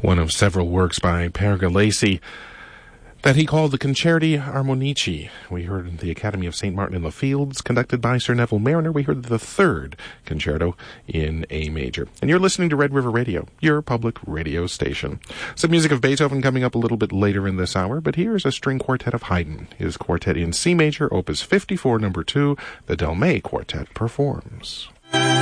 one of several works by Pergolesi that he called the Concerti Armonici. We heard the Academy of St. Martin in the Fields, conducted by Sir Neville Mariner. We heard the third concerto in A major. And you're listening to Red River Radio, your public radio station. Some music of Beethoven coming up a little bit later in this hour, but here's a string quartet of Haydn. His quartet in C major, opus 54, number 2, the Delmay Quartet performs.